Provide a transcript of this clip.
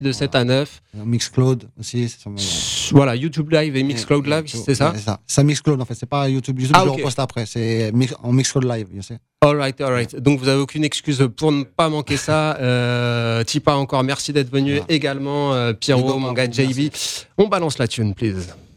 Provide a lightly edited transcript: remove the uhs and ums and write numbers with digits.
de 7 à 9. Mixcloud aussi. Voilà, YouTube Live et Mixcloud Live, c'est ça? C'est Mixcloud en fait, c'est pas YouTube. YouTube, je le reposte après, c'est en Mixcloud Live, je sais. Alright. Donc vous avez aucune excuse pour ne pas manquer ça. Tipa encore, merci d'être venu également. Pierrot, mon gars JB. On balance la tune, please.